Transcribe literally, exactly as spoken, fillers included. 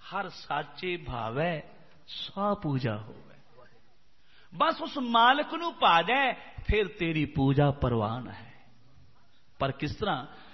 हर साचे भावै सौ पूजा होवे। बस उस मालिक नूं पा जाए फिर तेरी पूजा परवान है। पर किस तरह